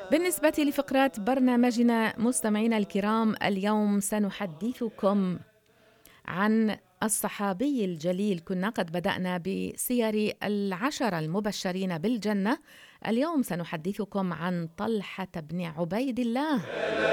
بالنسبة لفقرات برنامجنا مستمعينا الكرام، اليوم سنحدثكم عن الصحابي الجليل. كنا قد بدأنا بسير 10 المبشرين بالجنة. اليوم سنحدثكم عن طلحة بن عبيد الله.